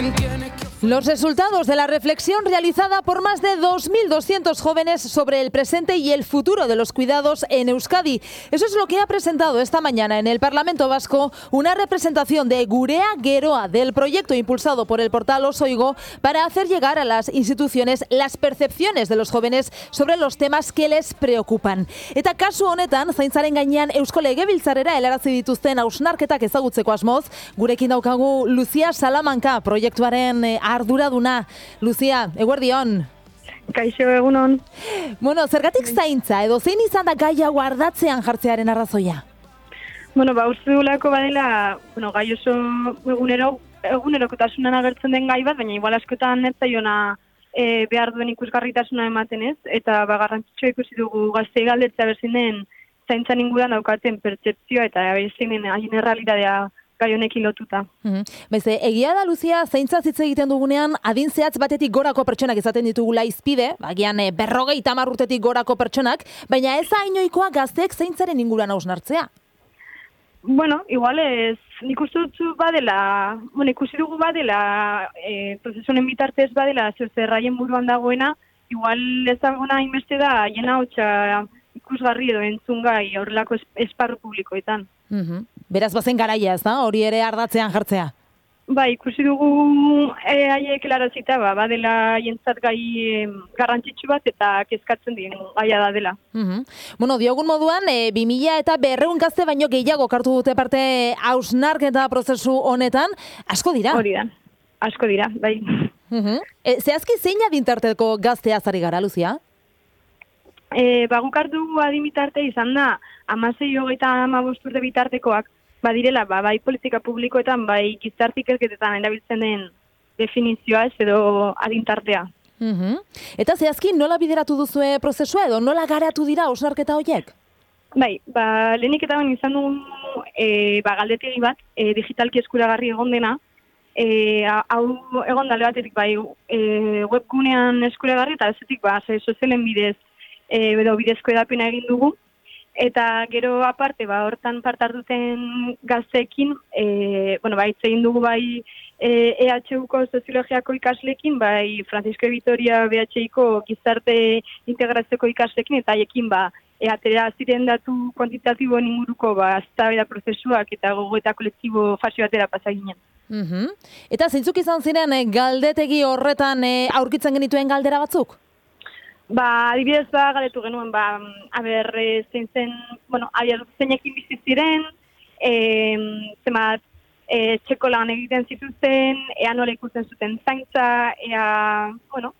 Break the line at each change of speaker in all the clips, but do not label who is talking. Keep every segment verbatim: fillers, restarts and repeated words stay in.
Los resultados de la reflexión realizada por más de dos mil doscientos jóvenes sobre el presente y el futuro de los cuidados en Euskadi. Eso es lo que ha presentado esta mañana en el Parlamento Vasco una representación de Gurea Geroa, del proyecto impulsado por el portal Osoigo para hacer llegar a las instituciones las percepciones de los jóvenes sobre los temas que les preocupan. Eta kasu honetan, zaintzaren gainean Eusko Legebiltzarrera helarazi dituzten hausnarketak ezagutzeko asmoz, gurekin daukagu Lucia Salamanca, proiektuaren eh, arduraduna. Lucia, eguerdion.
Kaixo, egunon.
Bueno, zergatik zaintza edo zein izan da gaia guardatzean jartzearen arrazoia?
Bueno, ba, uste dugulako badela, bueno, gai oso egunero, egunerokotasunan agertzen den gai bat, baina igual askotan ez zaiona e, behar duen ikusgarritasuna ematen ez, eta ba, garrantzitsua ikusi dugu gaztei galdetzea berzin den zaintzan inguruan daukaten pertzepzioa eta berzin den haien errealitatea gai honekin lotuta.
Mm-hmm. Beze, egia da, Lucia, zaintza hitz egiten dugunean, adin zehatz batetik gorako pertsonak izaten ditugula izpide, bagian e, berrogeita hamar urtetik gorako pertsonak, baina ez hainoikoa gazteek zaintzaren inguruan hausnartzea.
Bueno, igual ez, nik uste dut badela, bueno, ikusi dugu badela, e, prozesunen bitartez badela, zerraien buruan dagoena, igual ez dagoena inbeste da, jena hotxa ikusgarri edo entzungai horrelako esparru publikoetan.
Mm-hmm. Beraz bazen garaia, ez da? Hori ere ardatzean jartzea.
Ba, ikusi dugu e, haiek larazita, ba, badela jentzat gai e, garrantzitsu bat eta kezkatzen dien gaia da dela.
Mm-hmm. Bueno, diogun moduan, e, bi mila eta berrehun gazte baino gehiago kartu dute parte hausnarketa prozesu honetan, asko dira.
Hori da, asko dira, bai.
Mm-hmm. E, zehazki zein adintarteko gaztea zari gara, Lucia?
E, ba, guk hartu adinitarte izan da, amasei hogeita amabost urte bitartekoak, badirela, ba, bai politika publikoetan, bai gizartik ezketetan erabiltzen den definizioa ez edo adintartea.
Mm-hmm. Eta zehazki nola bideratu duzue prozesua edo nola garatu dira hausnarketa horiek?
Bai, ba, lehenik eta ben izan dugun e, ba, galdetegi bat, e, digitalki eskuragarri egon dena, e, hau egon dale batetik bai e, webgunean eskuragarri eta bezetik ba, sozialen bidez e, edo bidezko edapena egin dugu. Eta gero aparte, ba, hortan parte hartuten gazteekin, e, bueno, bai, egin dugu bai e, E H Uko soziologiako ikasleekin, bai, Francisco Vitoria B H Iko gizarte integrazioko ikasleekin, eta haiekin, ba, e, atera ziren datu kuantitatiboen inguruko, ba, eztabaida prozesuak eta gogoeta kolektibo fase batera pasa ginen.
Mm-hmm. Eta zeintzuk izan ziren, e, galdetegi horretan e, aurkitzen genituen galdera batzuk?
Ba, adibidez ba, galetu genuen, ba, aber, e, zein zen, bueno, abier zeinekin bizi ziren, e, zemat, e, txeko lan egiten zituzten, ea nola ikusten zuten zaintza, ea, bueno,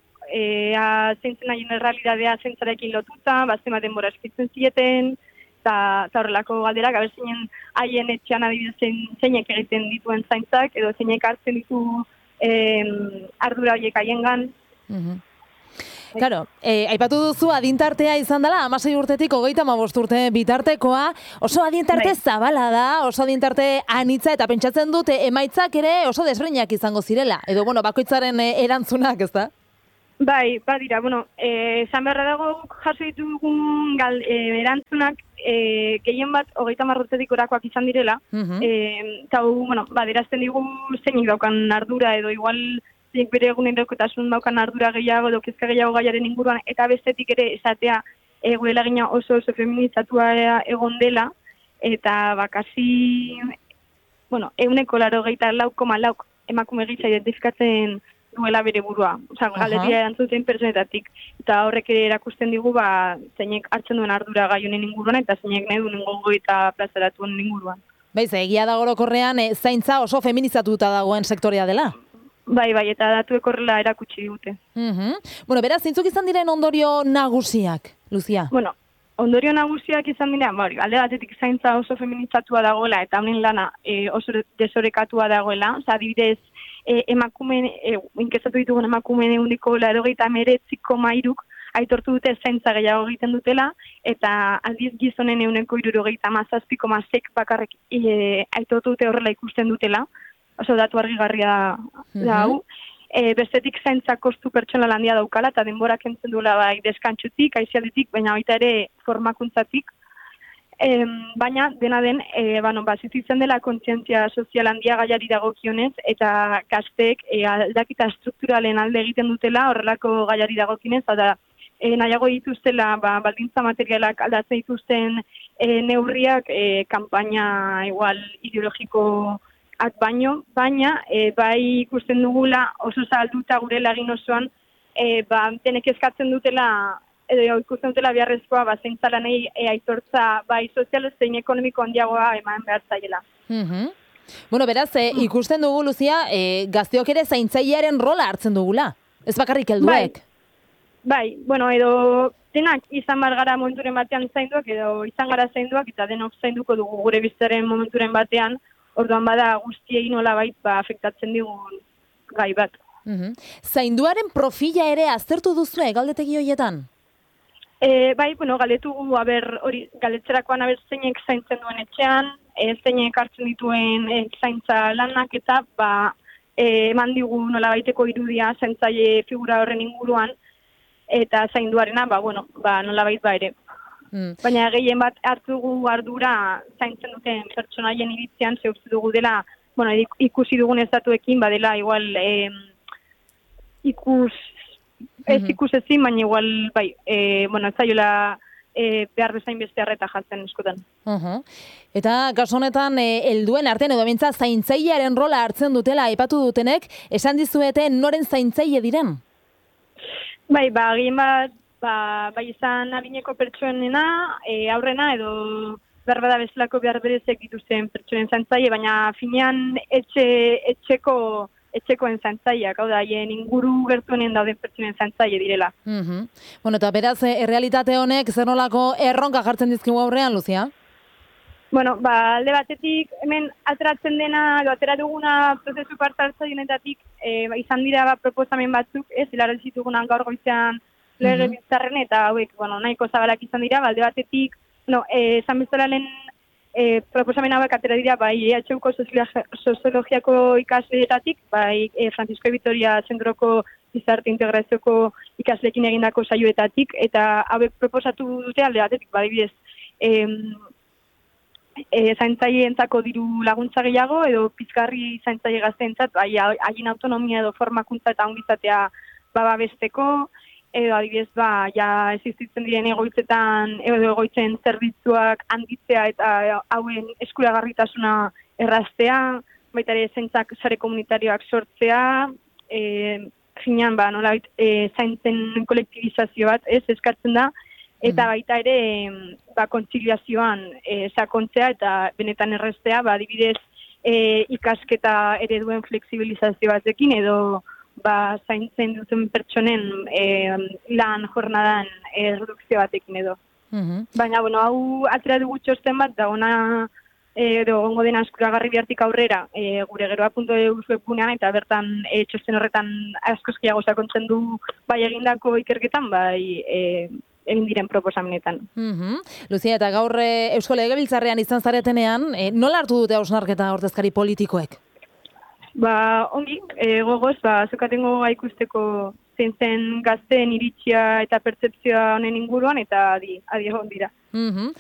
ea zein zen haien errealitatea zaintzarekin lotuta, ba, zemat denbora eskitzen zieten, eta horrelako galderak, aber zeinen haien etxean adibidez zein, zeinek egiten dituen zaintzak, edo zeinek hartzen ditu e, ardura horiek haiengan.
Mm-hmm. Claro, eh, aipatu duzu adintartea izan dela, hamasei urtetik hogeita hamabost urte bitartekoa, oso adintarte bai. Zabala da, oso adintarte anitza, eta pentsatzen dute emaitzak ere oso desberdinak izango zirela, edo bueno, bakoitzaren eh, erantzunak, ez da?
Bai, badira, bueno, eh, esan beharra dago jaso ditugun gal, eh, erantzunak eh, gehien bat hogeita hamar urtetik orakoak izan direla, mm-hmm. eh, eta bueno, badirazten digu zeinik daukan ardura edo igual zeinik bere egunerokotasun daukan ardura gehiago edo kezka gehiago gaiaren inguruan, eta bestetik ere esatea ego elagina oso oso feminizatua egon dela, eta bakasi, bueno, eguneko laro gehieta lau koma lauk emakume gisa identifikatzen duela bere burua, oza, galdetia erantzuten personetatik, eta horrek ere erakusten digu, ba, zeinek hartzen duen ardura gai honen inguruan, eta zeinek nahi duen gogo eta plazaratu honen inguruan.
Baiz, egia da orokorrean, e, zaintza oso feminizatuta dagoen sektorea dela?
Bai, bai, eta datuek horrela erakutsi dute.
Mm-hmm. Bueno, beraz, zintzuk izan diren ondorio nagusiak, Lucia?
Bueno, ondorio nagusiak izan dira, bari, alde batetik zaintza oso feminizatua dagoela, eta honen lana e, oso desorekatua dagoela, oza, adibidez, e, emakumen, e, inkezatu ditugun emakumen eundiko larogeita meretziko mairuk, aitortu dute zaintza gehiago egiten dutela, eta aldiz gizonen euneko irurogeita mazazpiko mazek bakarrik e, aitortu dute horrela ikusten dutela, oso datu argigarria da hau. E, bestetik zaintza kostu pertsonal handia daukala, eta denbora kentzen duela bai deskantxutik, aizialditik, baina baita ere formakuntzatik. E, baina, dena den, e, bueno, bazitzen dela kontzientzia sozial handia gaiari dagokionez, eta gazteek e, aldakita strukturalen alde egiten dutela horrelako gaiari dagokionez, eta e, nahiago dituztela ba, baldintza materialak aldatzen dituzten e, neurriak e, kanpaina igual ideologiko at baino, baina e, bai ikusten dugula oso zahalduta gure lagin osoan, e, ba, denek eskatzen dutela edo ikusten dutela beharrezkoa, ba, zeintzalanei e, aitortza bai sozial zein ekonomiko handiagoa eman behar zaiela.
Mm-hmm. Bueno, beraz, e, ikusten dugu, Luzia, e, gazteok ere zaintzailearen rola hartzen dugula. Ez bakarrik helduek.
Bai, bai, bueno, edo denak izan bar gara momenturen batean zainduak, edo izan gara zainduak, eta denok zainduko dugu gure bizitaren momenturen batean, orduan bada guztiei nolabait ba, afektatzen digun gai bat.
Mm-hmm. Zainduaren profila ere aztertu duzu galdetegi horietan?
E, bai, bueno, galetu aber hori galetzerakoan aber zeinek zaintzen duen etxean, e, zeinek hartzen dituen e, zaintza lanak eta ba e, eman digu nolabaiteko irudia zaintzaile figura horren inguruan eta zainduarena, ba bueno, ba nolabait ba ere. Mm. Baina gehien bat hartugu ardura zaintzen duten pertsonaien iritzian ze uste dugu dela, bueno, ikusi dugun estatuekin badela igual e, ikus ez ikus ezin, baina igual, bai, e, bueno, ez zaiola e, behar bezain beste harreta jartzen eskotan.
Uh-huh. Eta kasu honetan, e, helduen artean edo bintza zaintzailearen rola hartzen dutela aipatu dutenek, esan dizuete noren zaintzaile diren?
Bai, ba, gehien bat, ba, bai izan adineko pertsonena, e, aurrena, edo berbada bezalako behar berezek dituzten pertsonen zaintzaile, baina finean etxe, etxeko etxekoen zaintzaileak, hau da, haien inguru gertuenen dauden pertsonen zaintzaile direla.
Mm-hmm. Bueno, eta beraz, errealitate honek zer nolako erronka jartzen dizkigu aurrean, Luzia?
Bueno, ba, alde batetik, hemen ateratzen dena, edo atera duguna prozesu parte hartzailetatik, e, ba, izan dira ba, proposamen batzuk, ez, hilarren zitugunan gaur goizean legebiltzarren, eta hauek, bueno, nahiko zabalak izan dira, ba, alde batetik, no, e, esan bezala lehen E, proposamen hauek atera dira, bai, E H Uko soziologiako ikasleetatik, bai, e, Francisco Vitoria Zentroko gizarte integrazioko ikasleekin egindako saioetatik, eta hauek proposatu dute alde batetik, bai, bidez, e, e, zaintzaileentzako diru laguntza gehiago, edo pizgarri zaintzaile gazteentzat, bai, haien autonomia edo formakuntza eta ongizatea baba besteko, edo adibidez, ba, ja existitzen diren egoitzetan, edo egoitzen zerbitzuak handitzea eta hauen eskuragarritasuna erraztea, baita ere zaintzak sare komunitarioak sortzea, e, finean, ba, nolabait, e, zaintzen kolektibizazio bat, ez, eskatzen da, eta baita ere, ba, kontziliazioan e, sakontzea eta benetan erraztea, ba, adibidez, e, ikasketa ereduen fleksibilizazio batekin, edo ba, zaintzen duten pertsonen e, lan jornadan e, redukzio batekin edo. Uh-huh. Baina, bueno, hau atera dugu txosten bat, da ona edo gongo dena eskuragarri bihartik aurrera, e, gure geroa punto eus webgunean, eta bertan e, txosten horretan askoskiago sakontzen du bai egindako ikerketan, bai e, egin diren proposamenetan.
Uh-huh. Luzia, eta gaur e, Eusko Legebiltzarrean izan zaretenean, e, nola hartu dute hausnarketa ordezkari politikoek?
Ba, ongi, e, gogoz, ba, zukatengo ikusteko zein zen gazteen iritsia eta pertzepzioa honen inguruan, eta adi, adi egon dira.
Mm-hmm.